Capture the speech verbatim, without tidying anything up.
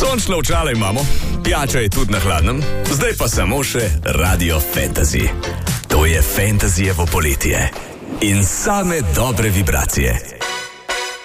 Sončno očala imamo, pijača je tudi na hladnem, zdaj pa samo še Radio Fantasy. To je Fantasyjevo poletje in same dobre vibracije.